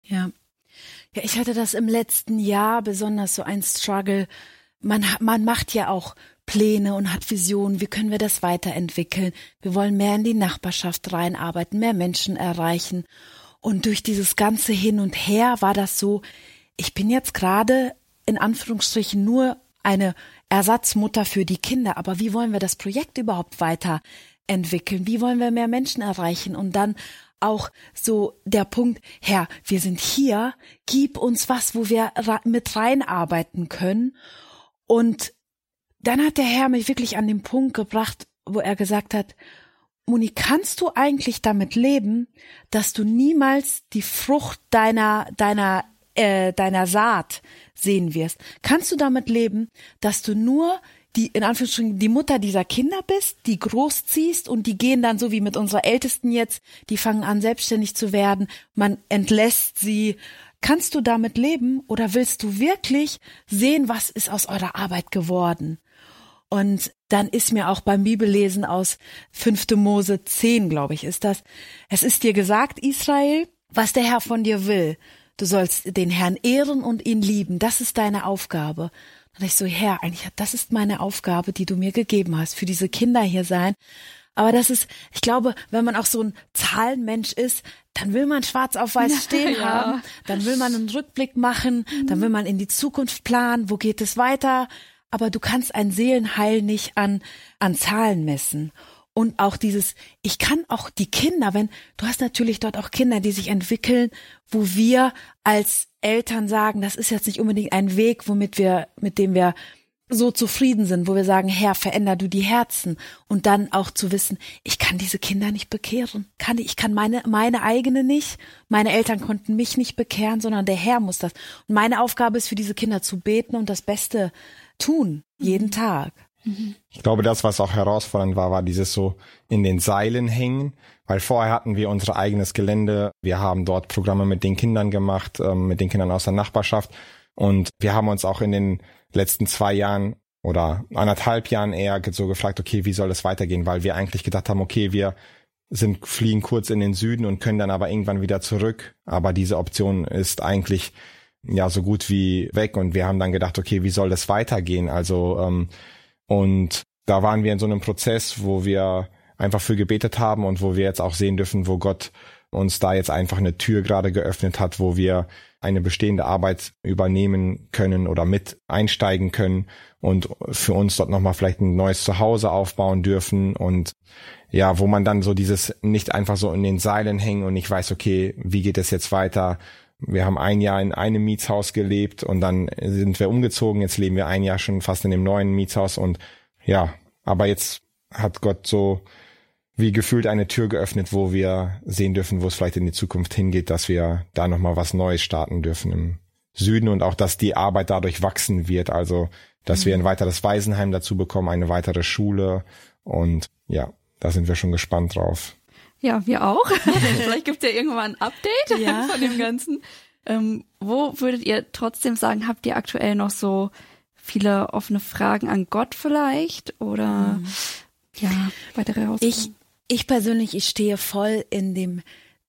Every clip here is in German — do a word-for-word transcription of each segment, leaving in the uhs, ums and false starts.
Ja. Ja, ich hatte das im letzten Jahr besonders so ein Struggle. Man, man macht ja auch Pläne und hat Visionen. Wie können wir das weiterentwickeln? Wir wollen mehr in die Nachbarschaft reinarbeiten, mehr Menschen erreichen. Und durch dieses ganze Hin und Her war das so, ich bin jetzt gerade in Anführungsstrichen nur eine Ersatzmutter für die Kinder. Aber wie wollen wir das Projekt überhaupt weiterentwickeln? Wie wollen wir mehr Menschen erreichen? Und dann auch so der Punkt, Herr, wir sind hier, gib uns was, wo wir mit reinarbeiten können. Und dann hat der Herr mich wirklich an den Punkt gebracht, wo er gesagt hat, Moni, kannst du eigentlich damit leben, dass du niemals die Frucht deiner, deiner, äh, deiner Saat sehen wirst? Kannst du damit leben, dass du nur die, in Anführungsstrichen, die Mutter dieser Kinder bist, die großziehst und die gehen dann so wie mit unserer Ältesten jetzt, die fangen an selbstständig zu werden, man entlässt sie. Kannst du damit leben oder willst du wirklich sehen, was ist aus eurer Arbeit geworden? Und dann ist mir auch beim Bibellesen aus fünfte Mose zehn, glaube ich, ist das, es ist dir gesagt, Israel, was der Herr von dir will. Du sollst den Herrn ehren und ihn lieben. Das ist deine Aufgabe. Und ich so, Herr, eigentlich, das ist meine Aufgabe, die du mir gegeben hast, für diese Kinder hier sein. Aber das ist, ich glaube, wenn man auch so ein Zahlenmensch ist, dann will man schwarz auf weiß stehen ja. haben, dann will man einen Rückblick machen, mhm. dann will man in die Zukunft planen, wo geht es weiter. Aber du kannst ein Seelenheil nicht an, an Zahlen messen. Und auch dieses, ich kann auch die Kinder, wenn, du hast natürlich dort auch Kinder, die sich entwickeln, wo wir als Eltern sagen, das ist jetzt nicht unbedingt ein Weg, womit wir, mit dem wir so zufrieden sind, wo wir sagen, Herr, veränder du die Herzen. Und dann auch zu wissen, ich kann diese Kinder nicht bekehren. Kann, ich kann meine, meine eigene nicht. Meine Eltern konnten mich nicht bekehren, sondern der Herr muss das. Und meine Aufgabe ist, für diese Kinder zu beten und das Beste tun, jeden mhm. Tag. Ich glaube, das, was auch herausfordernd war, war dieses so in den Seilen hängen, weil vorher hatten wir unser eigenes Gelände. Wir haben dort Programme mit den Kindern gemacht, ähm, mit den Kindern aus der Nachbarschaft. Und wir haben uns auch in den letzten zwei Jahren oder anderthalb Jahren eher so gefragt, okay, wie soll das weitergehen? Weil wir eigentlich gedacht haben, okay, wir sind, fliegen kurz in den Süden und können dann aber irgendwann wieder zurück. Aber diese Option ist eigentlich ja so gut wie weg. Und wir haben dann gedacht, okay, wie soll das weitergehen? Also, ähm, und da waren wir in so einem Prozess, wo wir einfach für gebetet haben und wo wir jetzt auch sehen dürfen, wo Gott uns da jetzt einfach eine Tür gerade geöffnet hat, wo wir eine bestehende Arbeit übernehmen können oder mit einsteigen können und für uns dort nochmal vielleicht ein neues Zuhause aufbauen dürfen und ja, wo man dann so dieses nicht einfach so in den Seilen hängen und nicht weiß, okay, wie geht es jetzt weiter? Wir haben ein Jahr in einem Mietshaus gelebt und dann sind wir umgezogen. Jetzt leben wir ein Jahr schon fast in dem neuen Mietshaus und ja, aber jetzt hat Gott so wie gefühlt eine Tür geöffnet, wo wir sehen dürfen, wo es vielleicht in die Zukunft hingeht, dass wir da nochmal was Neues starten dürfen im Süden und auch, dass die Arbeit dadurch wachsen wird. Also, dass mhm. wir ein weiteres Waisenheim dazu bekommen, eine weitere Schule und ja, da sind wir schon gespannt drauf. Ja, wir auch. Vielleicht gibt es ja irgendwann ein Update ja. von dem Ganzen. Ähm, wo würdet ihr trotzdem sagen, habt ihr aktuell noch so viele offene Fragen an Gott vielleicht? Oder mhm. ja, weitere Herausforderungen? Ich, ich persönlich, ich stehe voll in dem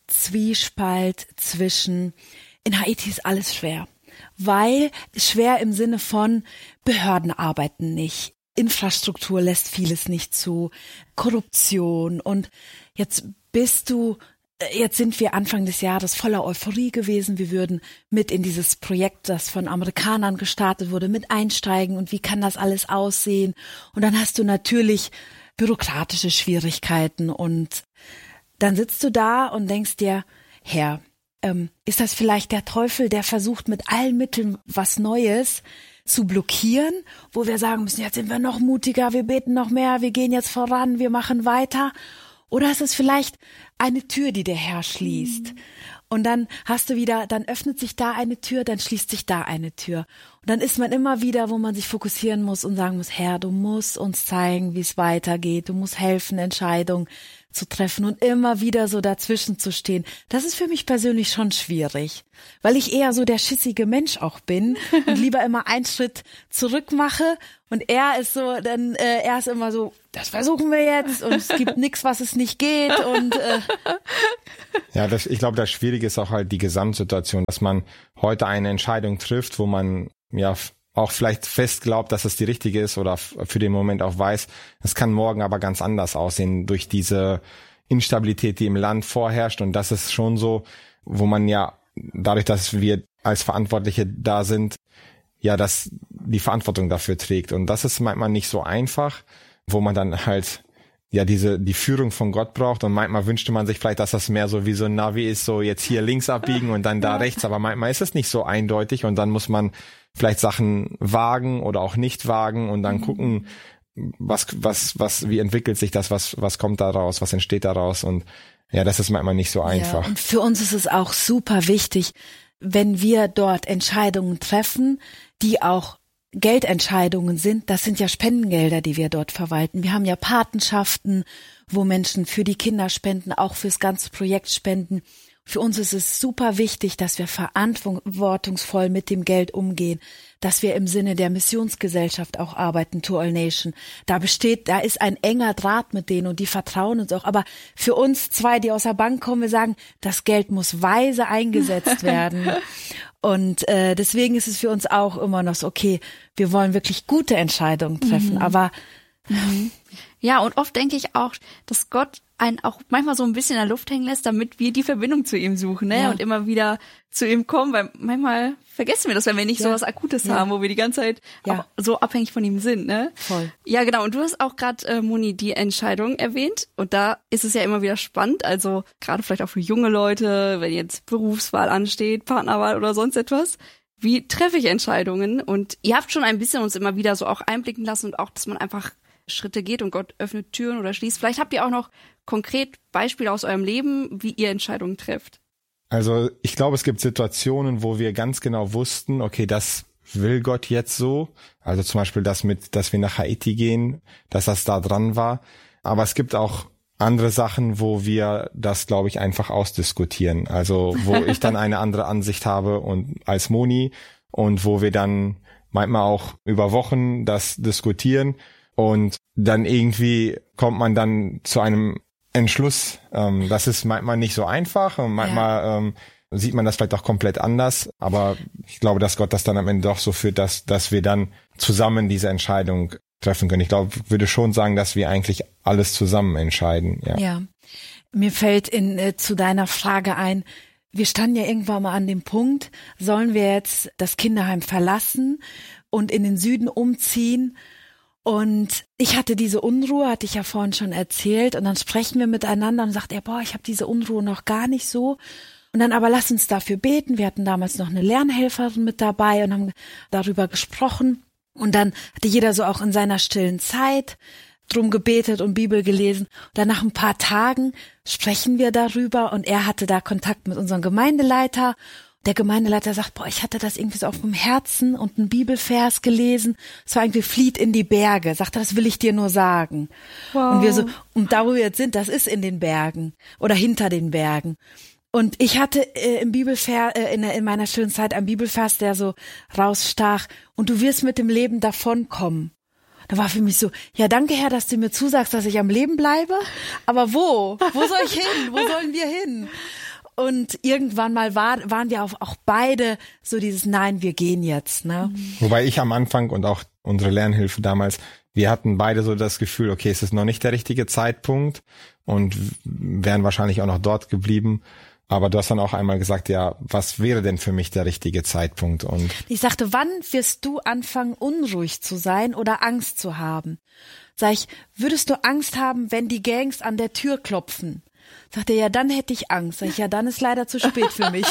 Zwiespalt zwischen, in Haiti ist alles schwer. Weil, schwer im Sinne von, Behörden arbeiten nicht. Infrastruktur lässt vieles nicht zu, Korruption und jetzt bist du, jetzt sind wir Anfang des Jahres voller Euphorie gewesen, wir würden mit in dieses Projekt, das von Amerikanern gestartet wurde, mit einsteigen und wie kann das alles aussehen und dann hast du natürlich bürokratische Schwierigkeiten und dann sitzt du da und denkst dir, Herr, ähm, ist das vielleicht der Teufel, der versucht mit allen Mitteln was Neues zu blockieren, wo wir sagen müssen, jetzt sind wir noch mutiger, wir beten noch mehr, wir gehen jetzt voran, wir machen weiter. Oder ist es vielleicht eine Tür, die der Herr schließt? Mhm. Und dann hast du wieder, dann öffnet sich da eine Tür, dann schließt sich da eine Tür. Und dann ist man immer wieder, wo man sich fokussieren muss und sagen muss, Herr, du musst uns zeigen, wie es weitergeht. Du musst helfen, Entscheidungen zu treffen und immer wieder so dazwischen zu stehen. Das ist für mich persönlich schon schwierig, weil ich eher so der schissige Mensch auch bin und lieber immer einen Schritt zurück mache und er ist so, dann äh, er ist immer so, das versuchen wir jetzt und es gibt nichts, was es nicht geht und äh, ja, das, ich glaube, das Schwierige ist auch halt die Gesamtsituation, dass man heute eine Entscheidung trifft, wo man ja auch vielleicht fest glaubt, dass es die richtige ist oder für den Moment auch weiß, es kann morgen aber ganz anders aussehen durch diese Instabilität, die im Land vorherrscht. Und das ist schon so, wo man ja dadurch, dass wir als Verantwortliche da sind, ja, dass die Verantwortung dafür trägt. Und das ist manchmal nicht so einfach, wo man dann halt ja diese die Führung von Gott braucht und manchmal wünschte man sich vielleicht, dass das mehr so wie so ein Navi ist, so jetzt hier links abbiegen und dann da rechts, aber manchmal ist es nicht so eindeutig und dann muss man vielleicht Sachen wagen oder auch nicht wagen und dann mhm. gucken, was was was wie entwickelt sich das, was was kommt daraus, was entsteht daraus und ja, das ist manchmal nicht so einfach. Ja, und für uns ist es auch super wichtig, wenn wir dort Entscheidungen treffen, die auch Geldentscheidungen sind, das sind ja Spendengelder, die wir dort verwalten. Wir haben ja Patenschaften, wo Menschen für die Kinder spenden, auch fürs ganze Projekt spenden. Für uns ist es super wichtig, dass wir verantwortungsvoll mit dem Geld umgehen, dass wir im Sinne der Missionsgesellschaft auch arbeiten, To All Nation. Da besteht, da ist ein enger Draht mit denen und die vertrauen uns auch. Aber für uns zwei, die aus der Bank kommen, wir sagen, das Geld muss weise eingesetzt werden. Und äh, deswegen ist es für uns auch immer noch so, okay, wir wollen wirklich gute Entscheidungen treffen, mhm. aber mhm. Ja, und oft denke ich auch, dass Gott einen auch manchmal so ein bisschen in der Luft hängen lässt, damit wir die Verbindung zu ihm suchen, ne? Ja. Und immer wieder zu ihm kommen, weil manchmal vergessen wir das, wenn wir nicht ja. so was Akutes ja. haben, wo wir die ganze Zeit ja. auch so abhängig von ihm sind, ne? Voll. Ja, genau. Und du hast auch gerade, äh, Moni, die Entscheidung erwähnt. Und da ist es ja immer wieder spannend, also gerade vielleicht auch für junge Leute, wenn jetzt Berufswahl ansteht, Partnerwahl oder sonst etwas. Wie treffe ich Entscheidungen? Und ihr habt schon ein bisschen uns immer wieder so auch einblicken lassen und auch, dass man einfach Schritte geht und Gott öffnet Türen oder schließt. Vielleicht habt ihr auch noch konkret Beispiele aus eurem Leben, wie ihr Entscheidungen trefft. Also ich glaube, es gibt Situationen, wo wir ganz genau wussten, okay, das will Gott jetzt so. Also zum Beispiel das mit, dass wir nach Haiti gehen, dass das da dran war. Aber es gibt auch andere Sachen, wo wir das, glaube ich, einfach ausdiskutieren. Also wo ich dann eine andere Ansicht habe und als Moni und wo wir dann manchmal auch über Wochen das diskutieren. Und dann irgendwie kommt man dann zu einem Entschluss. Ähm, das ist manchmal nicht so einfach und manchmal ja. ähm, sieht man das vielleicht auch komplett anders. Aber ich glaube, dass Gott das dann am Ende doch so führt, dass dass wir dann zusammen diese Entscheidung treffen können. Ich glaube, ich würde schon sagen, dass wir eigentlich alles zusammen entscheiden. Ja, ja. Mir fällt in äh, zu deiner Frage ein, wir standen ja irgendwann mal an dem Punkt, sollen wir jetzt das Kinderheim verlassen und in den Süden umziehen? Und ich hatte diese Unruhe, hatte ich ja vorhin schon erzählt. Und dann sprechen wir miteinander und sagt er, boah, ich habe diese Unruhe noch gar nicht so. Und dann aber lass uns dafür beten. Wir hatten damals noch eine Lernhelferin mit dabei und haben darüber gesprochen. Und dann hatte jeder so auch in seiner stillen Zeit drum gebetet und Bibel gelesen. Und dann nach ein paar Tagen sprechen wir darüber und er hatte da Kontakt mit unserem Gemeindeleiter. Der Gemeindeleiter sagt, boah, ich hatte das irgendwie so auf dem Herzen und einen Bibelvers gelesen. Es war irgendwie flieht in die Berge. Sagt er, das will ich dir nur sagen. Wow. Und wir so, und da wo wir jetzt sind, das ist in den Bergen oder hinter den Bergen. Und ich hatte äh, im Bibelvers, äh, in, in meiner schönen Zeit einen Bibelvers, der so rausstach. Und du wirst mit dem Leben davonkommen. Da war für mich so, ja, danke Herr, dass du mir zusagst, dass ich am Leben bleibe. Aber wo? Wo soll ich hin? Wo sollen wir hin? Und irgendwann mal war, waren wir auch, auch beide so dieses Nein, wir gehen jetzt. Ne? Wobei ich am Anfang und auch unsere Lernhilfe damals, wir hatten beide so das Gefühl, okay, es ist noch nicht der richtige Zeitpunkt und wären wahrscheinlich auch noch dort geblieben. Aber du hast dann auch einmal gesagt, ja, was wäre denn für mich der richtige Zeitpunkt? Und ich sagte, wann wirst du anfangen, unruhig zu sein oder Angst zu haben? Sag ich, würdest du Angst haben, wenn die Gangs an der Tür klopfen? Sagt er, ja, dann hätte ich Angst. Sag ich, ja, dann ist leider zu spät für mich.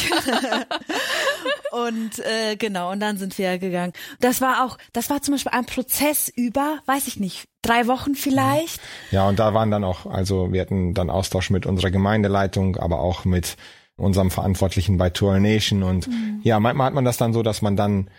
Und äh, genau, und dann sind wir gegangen. Das war auch, das war zum Beispiel ein Prozess über, weiß ich nicht, drei Wochen vielleicht. Ja, und da waren dann auch, also wir hatten dann Austausch mit unserer Gemeindeleitung, aber auch mit unserem Verantwortlichen bei To All Nation. Und mhm. ja, manchmal hat man das dann so, dass man dann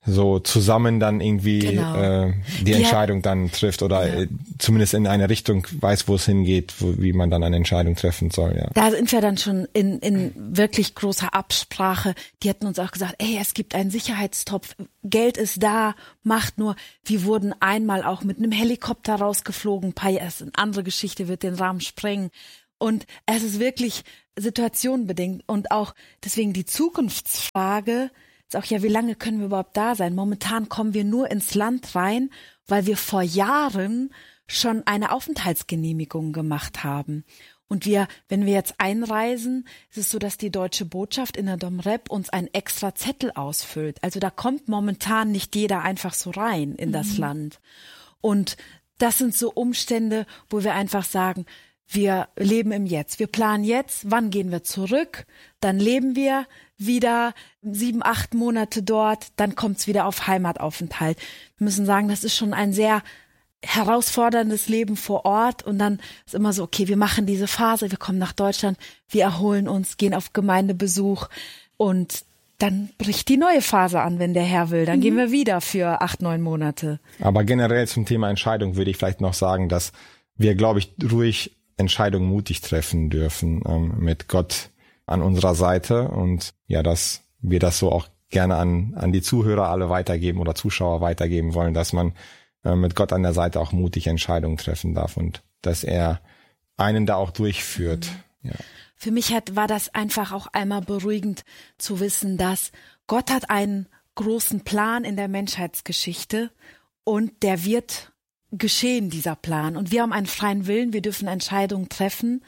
so zusammen dann irgendwie genau. äh, die, die Entscheidung hat, dann trifft oder ja. äh, zumindest in eine Richtung weiß, wo es hingeht, wo, wie man dann eine Entscheidung treffen soll. Ja. Da sind wir dann schon in, in wirklich großer Absprache. Die hatten uns auch gesagt, ey, es gibt einen Sicherheitstopf, Geld ist da, macht nur. Wir wurden einmal auch mit einem Helikopter rausgeflogen, ein paar Jahre, das ist eine andere Geschichte, wird den Rahmen sprengen. Und es ist wirklich situationenbedingt und auch deswegen die Zukunftsfrage ist auch ja, wie lange können wir überhaupt da sein? Momentan kommen wir nur ins Land rein, weil wir vor Jahren schon eine Aufenthaltsgenehmigung gemacht haben. Und wir, wenn wir jetzt einreisen, ist es so, dass die deutsche Botschaft in der Domrep uns einen extra Zettel ausfüllt. Also da kommt momentan nicht jeder einfach so rein in das mhm. Land. Und das sind so Umstände, wo wir einfach sagen, wir leben im Jetzt. Wir planen jetzt, wann gehen wir zurück, dann leben wir wieder sieben, acht Monate dort, dann kommt es wieder auf Heimataufenthalt. Wir müssen sagen, das ist schon ein sehr herausforderndes Leben vor Ort und dann ist immer so, okay, wir machen diese Phase, wir kommen nach Deutschland, wir erholen uns, gehen auf Gemeindebesuch und dann bricht die neue Phase an, wenn der Herr will. Dann mhm. gehen wir wieder für acht, neun Monate. Aber generell zum Thema Entscheidung würde ich vielleicht noch sagen, dass wir, glaube ich, ruhig Entscheidungen mutig treffen dürfen ähm, mit Gott an unserer Seite und ja, dass wir das so auch gerne an an die Zuhörer alle weitergeben oder Zuschauer weitergeben wollen, dass man äh, mit Gott an der Seite auch mutig Entscheidungen treffen darf und dass er einen da auch durchführt. Mhm. Ja. Für mich hat war das einfach auch einmal beruhigend zu wissen, dass Gott hat einen großen Plan in der Menschheitsgeschichte und der wird geschehen, dieser Plan. Und wir haben einen freien Willen, wir dürfen Entscheidungen treffen.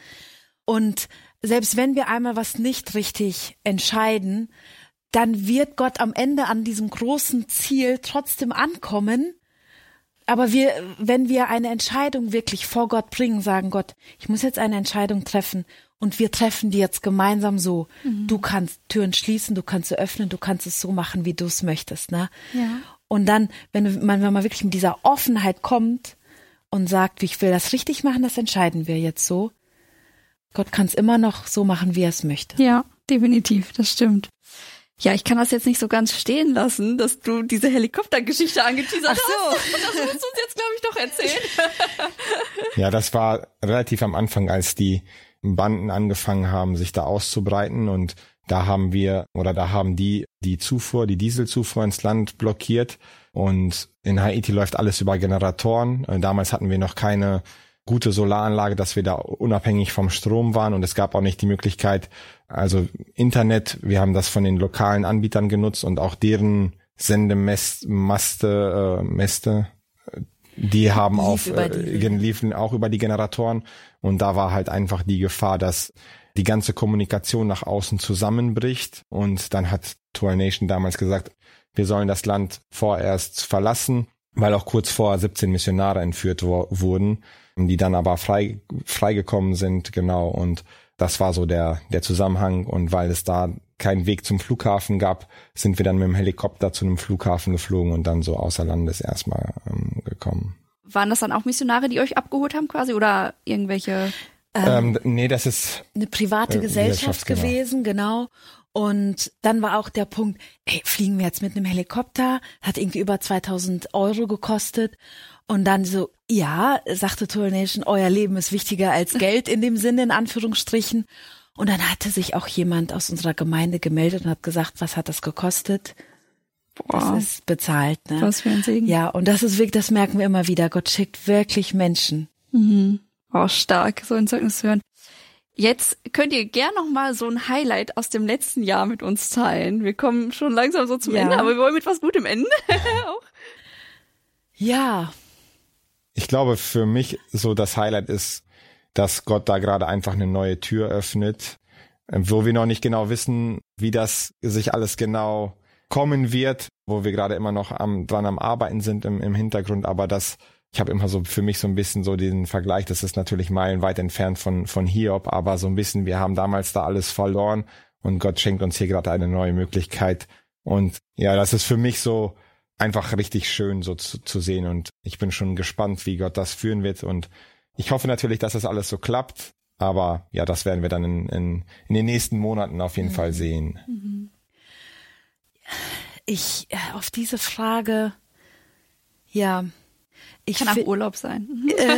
Und selbst wenn wir einmal was nicht richtig entscheiden, dann wird Gott am Ende an diesem großen Ziel trotzdem ankommen. Aber wir, wenn wir eine Entscheidung wirklich vor Gott bringen, sagen Gott, ich muss jetzt eine Entscheidung treffen und wir treffen die jetzt gemeinsam so. Mhm. Du kannst Türen schließen, du kannst sie öffnen, du kannst es so machen, wie du es möchtest, ne? Ja. Und dann, wenn man, wenn man wirklich mit dieser Offenheit kommt und sagt, ich will das richtig machen, das entscheiden wir jetzt so. Gott kann es immer noch so machen, wie er es möchte. Ja, definitiv, das stimmt. Ja, ich kann das jetzt nicht so ganz stehen lassen, dass du diese Helikoptergeschichte angeteasert hast. Ach so. Und das musst du uns jetzt, glaube ich, doch erzählen. Ja, das war relativ am Anfang, als die Banden angefangen haben, sich da auszubreiten und da haben wir oder da haben die die Zufuhr, die Dieselzufuhr ins Land blockiert und in Haiti läuft alles über Generatoren. Damals hatten wir noch keine gute Solaranlage, dass wir da unabhängig vom Strom waren und es gab auch nicht die Möglichkeit, also Internet, wir haben das von den lokalen Anbietern genutzt und auch deren Sendemaste, äh, Mäste, die haben Lief auf, äh, liefen auch über die Generatoren und da war halt einfach die Gefahr, dass die ganze Kommunikation nach außen zusammenbricht und dann hat Tour Nation damals gesagt, wir sollen das Land vorerst verlassen, weil auch kurz vorher siebzehn Missionare entführt wo- wurden, die dann aber frei freigekommen sind, genau, und das war so der der Zusammenhang und weil es da keinen Weg zum Flughafen gab, sind wir dann mit dem Helikopter zu einem Flughafen geflogen und dann so außer Landes erstmal ähm, gekommen. Waren das dann auch Missionare, die euch abgeholt haben quasi oder irgendwelche... Ähm, nee, das ist eine private äh, Gesellschaft gewesen, genau. Und dann war auch der Punkt, ey, fliegen wir jetzt mit einem Helikopter? Hat irgendwie über zweitausend Euro gekostet. Und dann so, ja, sagte Tour Nation, euer Leben ist wichtiger als Geld in dem Sinne, in Anführungsstrichen. Und dann hatte sich auch jemand aus unserer Gemeinde gemeldet und hat gesagt, was hat das gekostet? Boah. Das ist bezahlt, ne? Was für ein Segen. Ja, und das ist wirklich, das merken wir immer wieder. Gott schickt wirklich Menschen. Mhm. Oh, stark, so ein Zeugnis zu hören. Jetzt könnt ihr gern noch mal so ein Highlight aus dem letzten Jahr mit uns teilen. Wir kommen schon langsam so zum ja. Ende, aber wir wollen mit was Gutem enden. Auch. Ja. Ich glaube, für mich so das Highlight ist, dass Gott da gerade einfach eine neue Tür öffnet, wo wir noch nicht genau wissen, wie das sich alles genau kommen wird, wo wir gerade immer noch am, dran am Arbeiten sind im, im Hintergrund, aber das Ich habe immer so für mich so ein bisschen so den Vergleich, das ist natürlich meilenweit entfernt von von Hiob, aber so ein bisschen, wir haben damals da alles verloren und Gott schenkt uns hier gerade eine neue Möglichkeit. Und ja, das ist für mich so einfach richtig schön so zu, zu sehen und ich bin schon gespannt, wie Gott das führen wird und ich hoffe natürlich, dass das alles so klappt, aber ja, das werden wir dann in, in, in den nächsten Monaten auf jeden mhm. Fall sehen. Mhm. Ich, auf diese Frage, ja. Ich Kann auch Urlaub sein. Äh,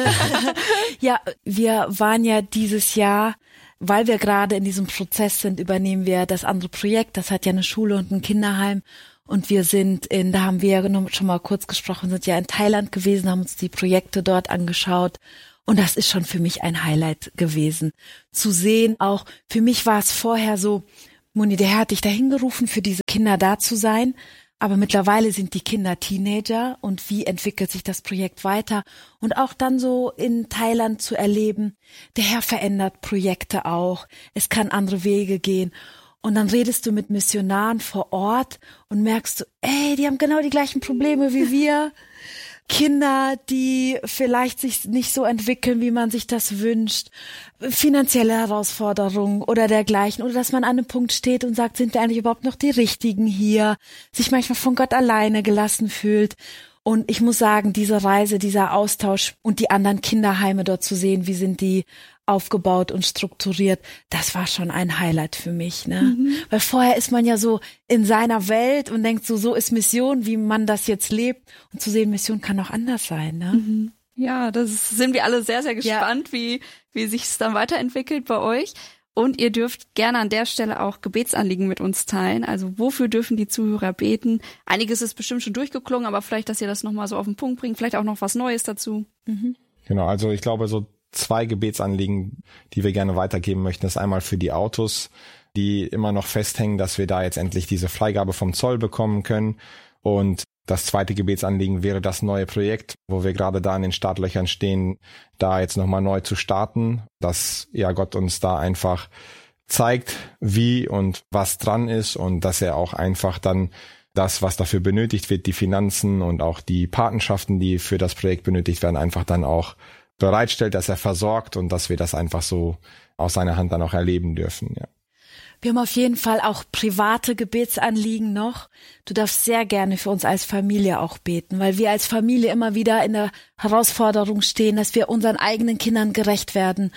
ja, wir waren ja dieses Jahr, weil wir gerade in diesem Prozess sind, übernehmen wir das andere Projekt. Das hat ja eine Schule und ein Kinderheim. Und wir sind in, da haben wir ja schon mal kurz gesprochen, sind ja in Thailand gewesen, haben uns die Projekte dort angeschaut. Und das ist schon für mich ein Highlight gewesen. Zu sehen auch, für mich war es vorher so, Moni, der Herr hat dich dahin gerufen, für diese Kinder da zu sein. Aber mittlerweile sind die Kinder Teenager und wie entwickelt sich das Projekt weiter? Und auch dann so in Thailand zu erleben, der Herr verändert Projekte auch. Es kann andere Wege gehen. Und dann redest du mit Missionaren vor Ort und merkst du, ey, die haben genau die gleichen Probleme wie wir. Kinder, die vielleicht sich nicht so entwickeln, wie man sich das wünscht, finanzielle Herausforderungen oder dergleichen, oder dass man an einem Punkt steht und sagt, sind wir eigentlich überhaupt noch die Richtigen hier, sich manchmal von Gott alleine gelassen fühlt. Und ich muss sagen, diese Reise, dieser Austausch und die anderen Kinderheime dort zu sehen, wie sind die aufgebaut und strukturiert, das war schon ein Highlight für mich, ne? Mhm. Weil vorher ist man ja so in seiner Welt und denkt so, so ist Mission, wie man das jetzt lebt. Und zu sehen, Mission kann auch anders sein, ne? Mhm. Ja, das sind wir alle sehr, sehr gespannt, ja. wie, wie sich es dann weiterentwickelt bei euch. Und ihr dürft gerne an der Stelle auch Gebetsanliegen mit uns teilen. Also wofür dürfen die Zuhörer beten? Einiges ist bestimmt schon durchgeklungen, aber vielleicht, dass ihr das nochmal so auf den Punkt bringt, vielleicht auch noch was Neues dazu. Mhm. Genau, also ich glaube, so zwei Gebetsanliegen, die wir gerne weitergeben möchten, ist einmal für die Autos, die immer noch festhängen, dass wir da jetzt endlich diese Freigabe vom Zoll bekommen können. Und das zweite Gebetsanliegen wäre das neue Projekt, wo wir gerade da in den Startlöchern stehen, da jetzt nochmal neu zu starten, dass ja Gott uns da einfach zeigt, wie und was dran ist und dass er auch einfach dann das, was dafür benötigt wird, die Finanzen und auch die Patenschaften, die für das Projekt benötigt werden, einfach dann auch bereitstellt, dass er versorgt und dass wir das einfach so aus seiner Hand dann auch erleben dürfen, ja. Wir haben auf jeden Fall auch private Gebetsanliegen noch. Du darfst sehr gerne für uns als Familie auch beten, weil wir als Familie immer wieder in der Herausforderung stehen, dass wir unseren eigenen Kindern gerecht werden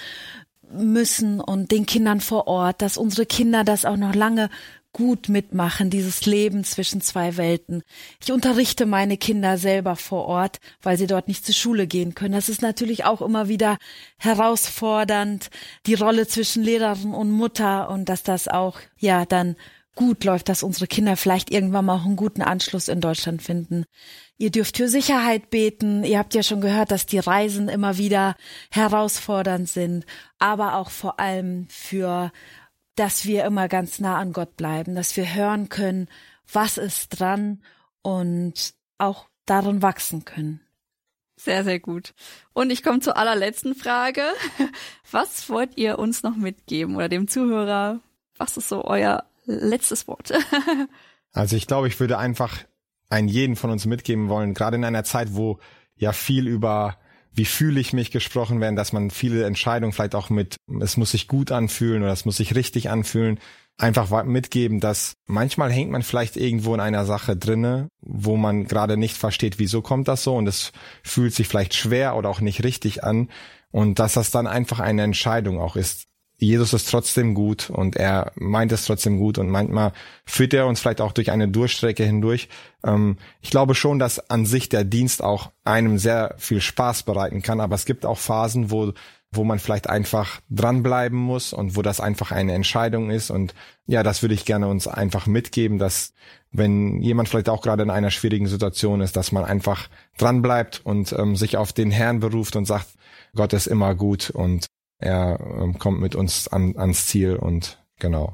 müssen und den Kindern vor Ort, dass unsere Kinder das auch noch lange gut mitmachen, dieses Leben zwischen zwei Welten. Ich unterrichte meine Kinder selber vor Ort, weil sie dort nicht zur Schule gehen können. Das ist natürlich auch immer wieder herausfordernd, die Rolle zwischen Lehrerin und Mutter und dass das auch, ja, dann gut läuft, dass unsere Kinder vielleicht irgendwann mal auch einen guten Anschluss in Deutschland finden. Ihr dürft für Sicherheit beten. Ihr habt ja schon gehört, dass die Reisen immer wieder herausfordernd sind, aber auch vor allem für dass wir immer ganz nah an Gott bleiben, dass wir hören können, was ist dran und auch darin wachsen können. Sehr, sehr gut. Und ich komme zur allerletzten Frage. Was wollt ihr uns noch mitgeben oder dem Zuhörer? Was ist so euer letztes Wort? Also ich glaube, ich würde einfach einen jeden von uns mitgeben wollen, gerade in einer Zeit, wo ja viel über wie fühle ich mich gesprochen werden, dass man viele Entscheidungen vielleicht auch mit, es muss sich gut anfühlen oder es muss sich richtig anfühlen, einfach mitgeben, dass manchmal hängt man vielleicht irgendwo in einer Sache drinne, wo man gerade nicht versteht, wieso kommt das so und es fühlt sich vielleicht schwer oder auch nicht richtig an und dass das dann einfach eine Entscheidung auch ist. Jesus ist trotzdem gut und er meint es trotzdem gut und manchmal führt er uns vielleicht auch durch eine Durchstrecke hindurch. Ähm, ich glaube schon, dass an sich der Dienst auch einem sehr viel Spaß bereiten kann, aber es gibt auch Phasen, wo wo man vielleicht einfach dranbleiben muss und wo das einfach eine Entscheidung ist und ja, das würde ich gerne uns einfach mitgeben, dass wenn jemand vielleicht auch gerade in einer schwierigen Situation ist, dass man einfach dranbleibt und ähm, sich auf den Herrn beruft und sagt, Gott ist immer gut und er ähm, kommt mit uns an, ans Ziel und genau.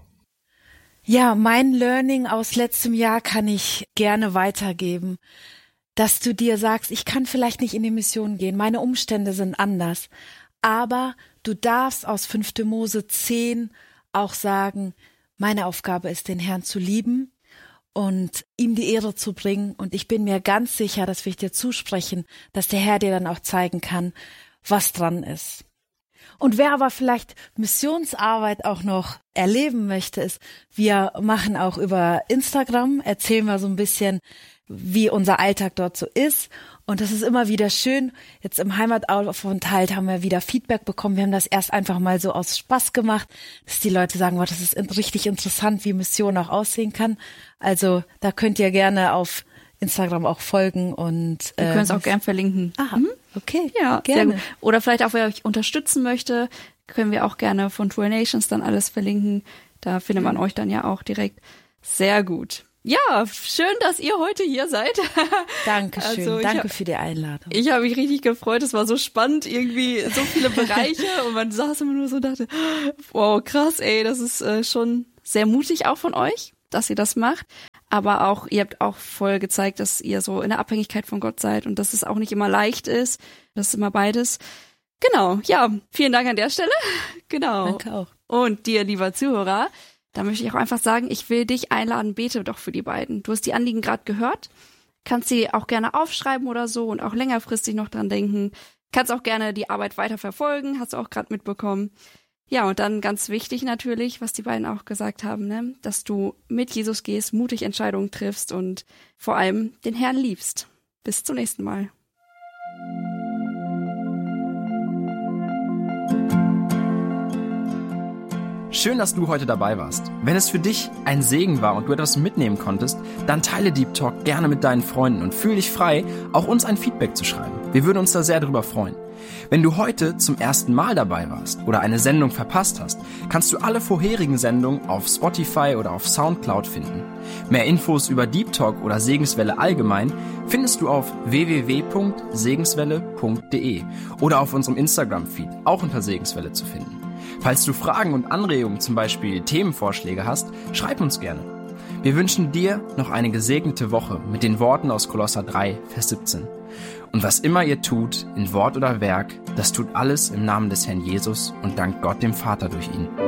Ja, mein Learning aus letztem Jahr kann ich gerne weitergeben, dass du dir sagst, ich kann vielleicht nicht in die Mission gehen, meine Umstände sind anders, aber du darfst aus fünfte Mose zehn auch sagen, meine Aufgabe ist, den Herrn zu lieben und ihm die Ehre zu bringen und ich bin mir ganz sicher, das will ich dir zusprechen, dass der Herr dir dann auch zeigen kann, was dran ist. Und wer aber vielleicht Missionsarbeit auch noch erleben möchte, ist, wir machen auch über Instagram, erzählen wir so ein bisschen wie unser Alltag dort so ist. Und das ist immer wieder schön. Jetzt im Heimataufenthalt haben wir wieder Feedback bekommen. Wir haben das erst einfach mal so aus Spaß gemacht, dass die Leute sagen, wow, das ist richtig interessant, wie Mission auch aussehen kann. Also da könnt ihr gerne auf Instagram auch folgen und wir können es auch gern verlinken. Ah, mhm. Okay, ja, gerne. Sehr gut. Oder vielleicht auch, wer euch unterstützen möchte, können wir auch gerne von True Nations dann alles verlinken. Da findet man mhm. euch dann ja auch direkt. Sehr gut. Ja, schön, dass ihr heute hier seid. Dankeschön, also danke hab, für die Einladung. Ich habe mich richtig gefreut, es war so spannend, irgendwie so viele Bereiche und man saß immer nur so und dachte, wow, krass, ey, das ist äh, schon sehr mutig auch von euch, dass ihr das macht. Aber auch, ihr habt auch voll gezeigt, dass ihr so in der Abhängigkeit von Gott seid und dass es auch nicht immer leicht ist. Das ist immer beides. Genau, ja, vielen Dank an der Stelle. Genau. Danke auch. Und dir, lieber Zuhörer, da möchte ich auch einfach sagen, ich will dich einladen, bete doch für die beiden. Du hast die Anliegen gerade gehört, kannst sie auch gerne aufschreiben oder so und auch längerfristig noch dran denken. Kannst auch gerne die Arbeit weiter verfolgen, hast du auch gerade mitbekommen. Ja, und dann ganz wichtig natürlich, was die beiden auch gesagt haben, ne, dass du mit Jesus gehst, mutig Entscheidungen triffst und vor allem den Herrn liebst. Bis zum nächsten Mal. Schön, dass du heute dabei warst. Wenn es für dich ein Segen war und du etwas mitnehmen konntest, dann teile Deep Talk gerne mit deinen Freunden und fühl dich frei, auch uns ein Feedback zu schreiben. Wir würden uns da sehr drüber freuen. Wenn du heute zum ersten Mal dabei warst oder eine Sendung verpasst hast, kannst du alle vorherigen Sendungen auf Spotify oder auf Soundcloud finden. Mehr Infos über Deep Talk oder Segenswelle allgemein findest du auf w w w punkt segenswelle punkt d e oder auf unserem Instagram-Feed, auch unter Segenswelle zu finden. Falls du Fragen und Anregungen, zum Beispiel Themenvorschläge hast, schreib uns gerne. Wir wünschen dir noch eine gesegnete Woche mit den Worten aus Kolosser drei, Vers siebzehn. Und was immer ihr tut, in Wort oder Werk, das tut alles im Namen des Herrn Jesus und dankt Gott dem Vater durch ihn.